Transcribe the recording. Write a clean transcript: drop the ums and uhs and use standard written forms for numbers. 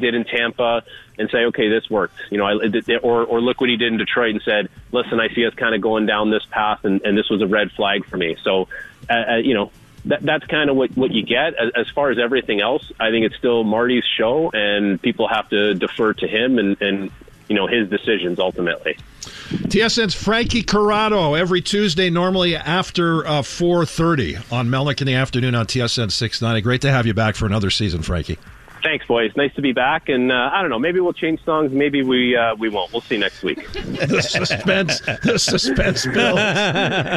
did in Tampa and say, okay, this worked. Or look what he did in Detroit and said, listen, I see us kind of going down this path, and this was a red flag for me. So, that's kind of what you get. As far as everything else, I think it's still Marty's show, and people have to defer to him and his decisions ultimately. TSN's Frankie Corrado every Tuesday, normally after 4:30 on Melnick in the afternoon on TSN 690. Great to have you back for another season, Frankie. Thanks, boys. Nice to be back. And I don't know, maybe we'll change songs. Maybe we won't. We'll see next week. The suspense builds.